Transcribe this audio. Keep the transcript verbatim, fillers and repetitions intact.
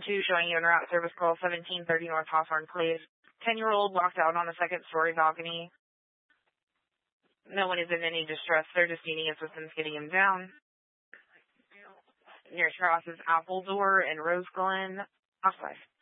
two showing you en route service call seventeen thirty North Hawthorne Place. ten-year-old walked out on a second-story balcony. No one is in any distress. They're just needing assistance getting him down. Nearest cross is Appledore and Rose Glen. Off five.